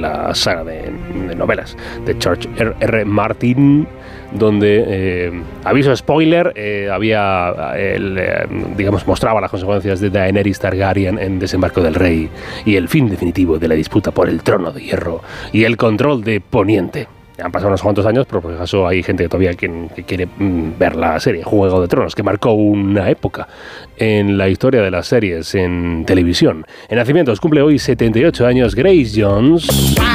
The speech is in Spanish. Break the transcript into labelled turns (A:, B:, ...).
A: la saga de novelas de George R. Martin, donde, aviso spoiler, mostraba las consecuencias de Daenerys Targaryen en Desembarco del Rey y el fin definitivo de la disputa por el trono de hierro y el control de Poniente. Han pasado unos cuantos años, pero por caso hay gente que todavía que quiere ver la serie Juego de Tronos, que marcó una época en la historia de las series en televisión. En nacimientos cumple hoy 78 años Grace Jones.